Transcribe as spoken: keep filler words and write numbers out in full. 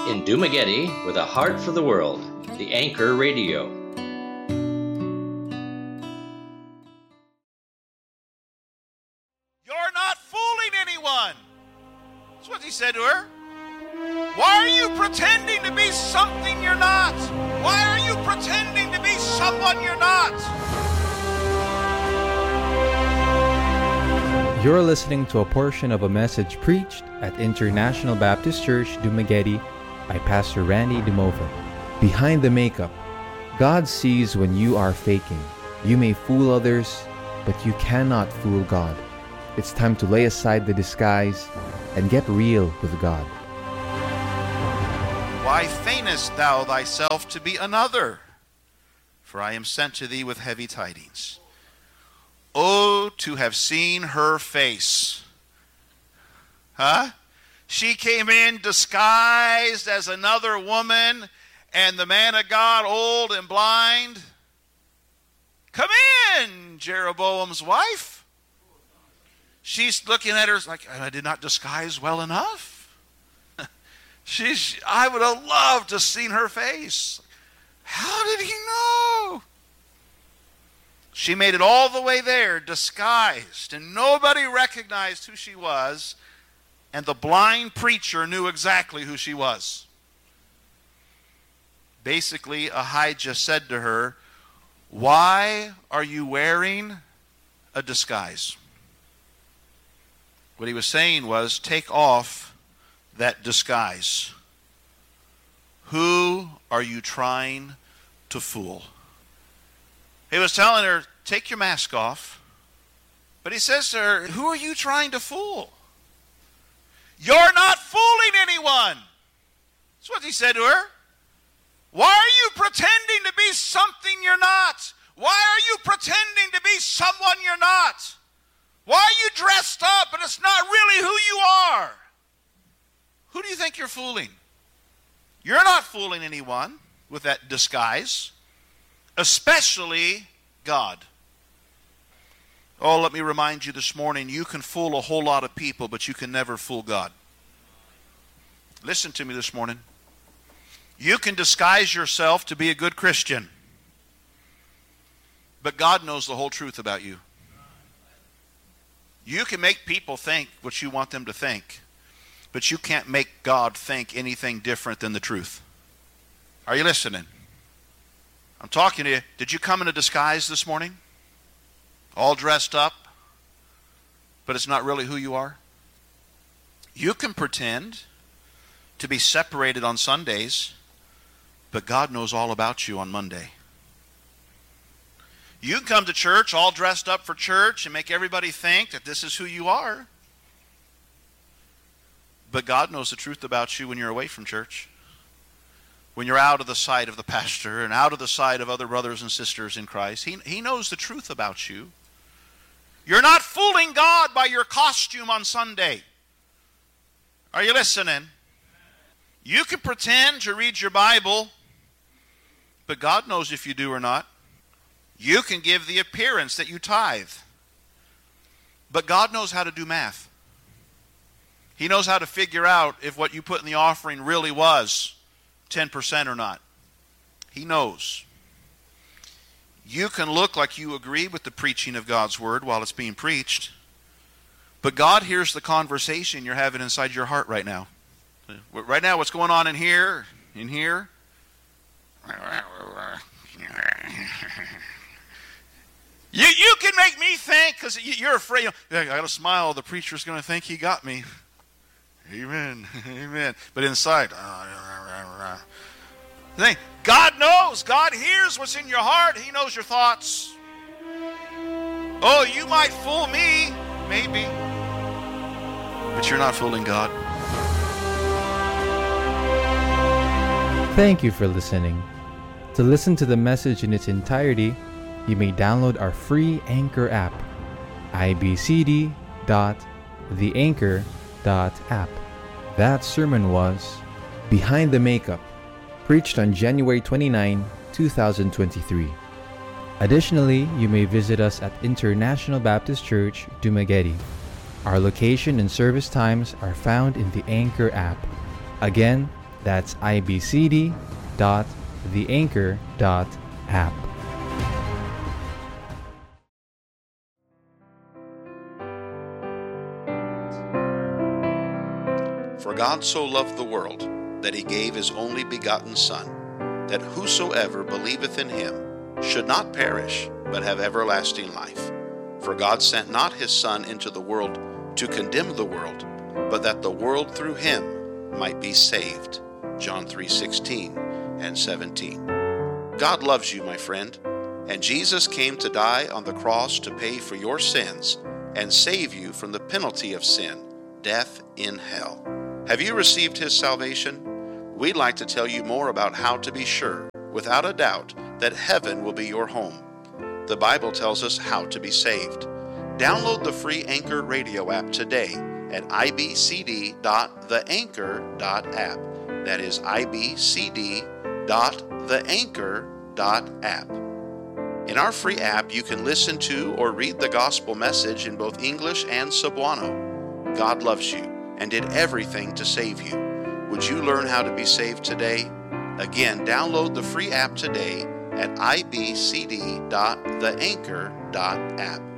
In Dumaguete, with a heart for the world, the Anchor Radio. You're not fooling anyone. That's what he said to her. Why are you pretending to be something you're not? Why are you pretending to be someone you're not? You're listening to a portion of a message preached at International Baptist Church, Dumaguete, by Pastor Randy DeMova. Behind the makeup, God sees when you are faking. You may fool others, but you cannot fool God. It's time to lay aside the disguise and get real with God. Why feignest thou thyself to be another? For I am sent to thee with heavy tidings. Oh, to have seen her face. Huh? She came in disguised as another woman, and the man of God, old and blind. Come in, Jeroboam's wife. She's looking at her like, I did not disguise well enough. She's, I would have loved to have seen her face. How did he know? She made it all the way there, disguised, and nobody recognized who she was, and the blind preacher knew exactly who she was. Basically, Ahijah said to her, why are you wearing a disguise? What he was saying was, take off that disguise. Who are you trying to fool? He was telling her, take your mask off. But he says to her, who are you trying to fool? You're not fooling anyone. That's what he said to her. Why are you pretending to be something you're not? Why are you pretending to be someone you're not? Why are you dressed up and it's not really who you are? Who do you think you're fooling? You're not fooling anyone with that disguise, especially God. Oh, let me remind you this morning, you can fool a whole lot of people, but you can never fool God. Listen to me this morning. You can disguise yourself to be a good Christian, but God knows the whole truth about you. You can make people think what you want them to think, but you can't make God think anything different than the truth. Are you listening? I'm talking to you. Did you come in a disguise this morning? All dressed up, but it's not really who you are? You can pretend to be separated on Sundays, but God knows all about you on Monday. You can come to church all dressed up for church and make everybody think that this is who you are, but God knows the truth about you when you're away from church. When you're out of the sight of the pastor and out of the sight of other brothers and sisters in Christ. He, he knows the truth about you. You're not fooling God by your costume on Sunday. Are you listening? You can pretend to read your Bible, but God knows if you do or not. You can give the appearance that you tithe, but God knows how to do math. He knows how to figure out if what you put in the offering really was ten percent or not. He knows. You can look like you agree with the preaching of God's word while it's being preached, but God hears the conversation you're having inside your heart right now. Right now, what's going on in here, in here? You, you can make me think, because you're afraid. You know, I got to smile, the preacher's going to think he got me. Amen, amen. But inside, God knows. God hears what's in your heart. He knows your thoughts. Oh, you might fool me, maybe, but you're not fooling God. Thank you for listening. To listen to the message in its entirety, you may download our free Anchor app, i b c d dot the anchor dot app. That sermon was Behind the Makeup, preached on January twenty-ninth, twenty twenty-three. Additionally, you may visit us at International Baptist Church, Dumaguete. Our location and service times are found in the Anchor app. Again, That's I B C D dot the anchor dot app. For God so loved the world, that he gave his only begotten Son, that whosoever believeth in him should not perish, but have everlasting life. For God sent not his Son into the world to condemn the world, but that the world through him might be saved. John three sixteen and seventeen. God loves you, my friend, and Jesus came to die on the cross to pay for your sins and save you from the penalty of sin, death in hell. Have you received his salvation? We'd like to tell you more about how to be sure, without a doubt, that heaven will be your home. The Bible tells us how to be saved. Download the free Anchor radio app today at I B C D dot the anchor dot app. That is I B C D dot the anchor dot app. In our free app, you can listen to or read the gospel message in both English and Cebuano. God loves you and did everything to save you. Would you learn how to be saved today? Again, download the free app today at I B C D dot the anchor dot app.